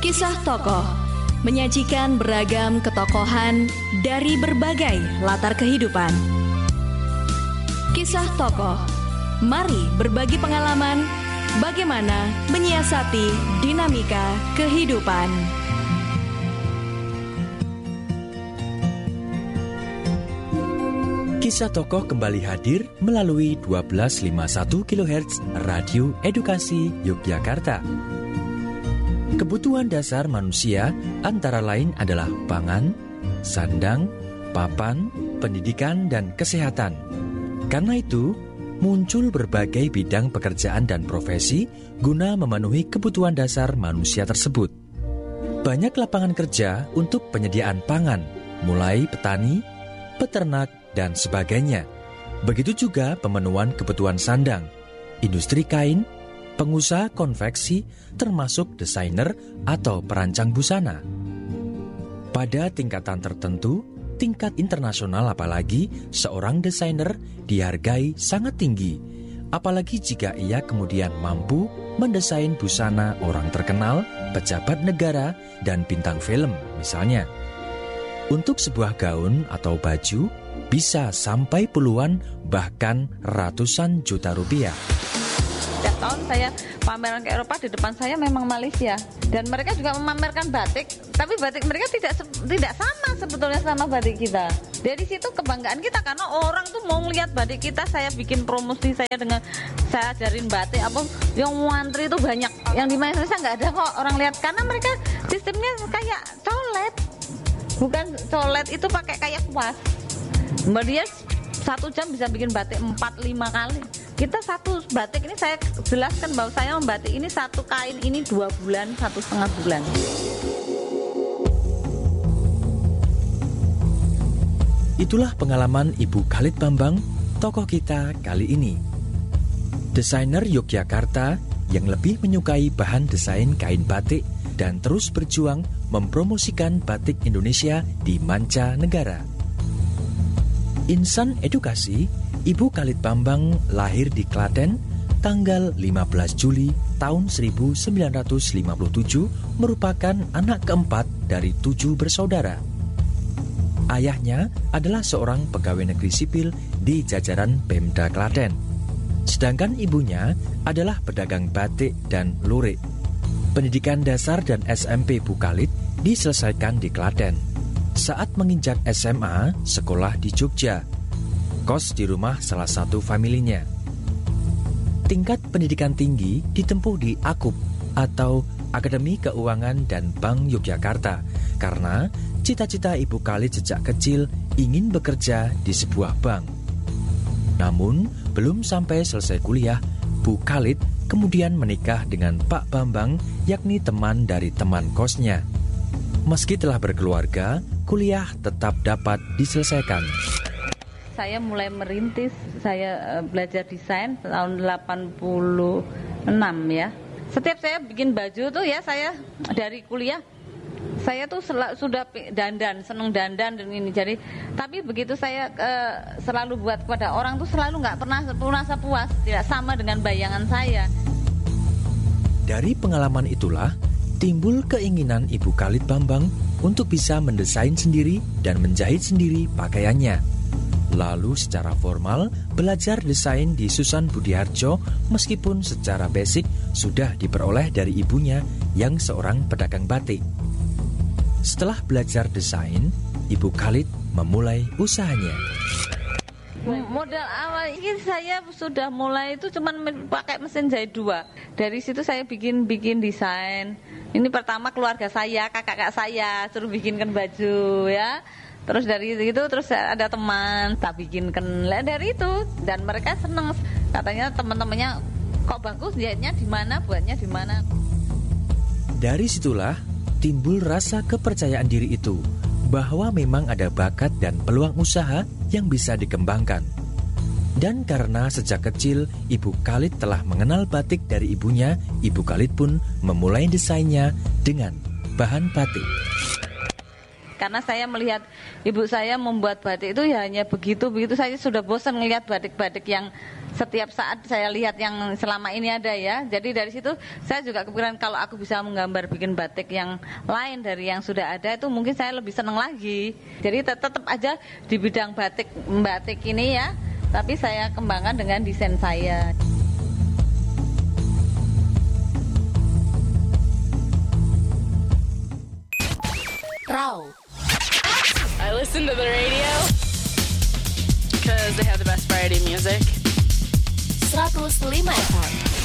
Kisah tokoh menyajikan beragam ketokohan dari berbagai latar kehidupan. Kisah tokoh, mari berbagi pengalaman bagaimana menyiasati dinamika kehidupan. Kisah tokoh kembali hadir melalui 1251 kHz Radio Edukasi Yogyakarta. Kebutuhan dasar manusia antara lain adalah pangan, sandang, papan, pendidikan, dan kesehatan. Karena itu, muncul berbagai bidang pekerjaan dan profesi guna memenuhi kebutuhan dasar manusia tersebut. Banyak lapangan kerja untuk penyediaan pangan, mulai petani, peternak, dan sebagainya. Begitu juga pemenuhan kebutuhan sandang, industri kain, pengusaha konveksi, termasuk desainer atau perancang busana. Pada tingkatan tertentu, tingkat internasional apalagi, seorang desainer dihargai sangat tinggi, apalagi jika ia kemudian mampu mendesain busana orang terkenal, pejabat negara, dan bintang film misalnya. Untuk sebuah gaun atau baju, bisa sampai puluhan bahkan ratusan juta rupiah. Setiap tahun saya pameran ke Eropa, di depan saya memang Malaysia, dan mereka juga memamerkan batik, tapi batik mereka tidak sama sebetulnya sama batik kita. Dari situ kebanggaan kita karena orang tuh mau ngeliat batik kita. Saya bikin promosi saya dengan saya ajarin batik, apa yang ngantri itu banyak, yang di Malaysia nggak ada kok orang lihat, karena mereka sistemnya kayak colet, bukan colet itu pakai kayak kuas. Kemudian 1 jam bisa bikin batik 4-5 kali. Kita satu batik ini saya jelaskan bahwa saya membatik ini satu kain ini 2 bulan, 1,5 bulan. Itulah pengalaman Ibu Khalid Bambang, tokoh kita kali ini. Desainer Yogyakarta yang lebih menyukai bahan desain kain batik dan terus berjuang mempromosikan batik Indonesia di mancanegara. Insan edukasi, Ibu Khalid Bambang lahir di Klaten tanggal 15 Juli tahun 1957, merupakan anak keempat dari 7 bersaudara. Ayahnya adalah seorang pegawai negeri sipil di jajaran Pemda Klaten. Sedangkan ibunya adalah pedagang batik dan lurik. Pendidikan dasar dan SMP Bu Khalid diselesaikan di Klaten. Saat menginjak SMA, sekolah di Jogja, kos di rumah salah satu familinya. Tingkat pendidikan tinggi ditempuh di AKUP atau Akademi Keuangan dan Bank Yogyakarta, karena cita-cita Ibu Khalid sejak kecil ingin bekerja di sebuah bank. Namun, belum sampai selesai kuliah, Bu Khalid kemudian menikah dengan Pak Bambang, yakni teman dari teman kosnya. Meski telah berkeluarga, kuliah tetap dapat diselesaikan. Saya mulai merintis, saya belajar desain tahun 86 ya. Setiap saya bikin baju tuh ya, saya dari kuliah, saya tuh sudah dandan, seneng dandan dan ini. Jadi, tapi begitu saya selalu buat kepada orang tuh selalu nggak pernah merasa puas, tidak sama dengan bayangan saya. Dari pengalaman itulah, timbul keinginan Ibu Khalid Bambang untuk bisa mendesain sendiri dan menjahit sendiri pakaiannya. Lalu secara formal belajar desain di Susan Budiharjo, meskipun secara basic sudah diperoleh dari ibunya yang seorang pedagang batik. Setelah belajar desain, Ibu Khalid memulai usahanya. Modal awal ini saya sudah mulai itu cuma pakai mesin jahit 2. Dari situ saya bikin desain. Ini pertama keluarga saya, kakak saya suruh bikinkan baju ya. Terus dari itu terus ada teman tak bikinkan dari itu, dan mereka seneng, katanya teman-temannya kok bagus jahitnya di mana, buatnya di mana. Dari situlah timbul rasa kepercayaan diri itu, bahwa memang ada bakat dan peluang usaha yang bisa dikembangkan. Dan karena sejak kecil Ibu Khalid telah mengenal batik dari ibunya, Ibu Khalid pun memulai desainnya dengan bahan batik. karena saya melihat ibu saya membuat batik itu ya hanya begitu saya sudah bosan melihat batik-batik yang setiap saat saya lihat yang selama ini ada ya. Jadi dari situ saya juga kepikiran kalau aku bisa menggambar bikin batik yang lain dari yang sudah ada itu mungkin saya lebih senang lagi. Jadi tetap aja di bidang batik ini ya, tapi saya kembangkan dengan desain saya. Raw. I listen to the radio because they have the best variety music. 105 FM.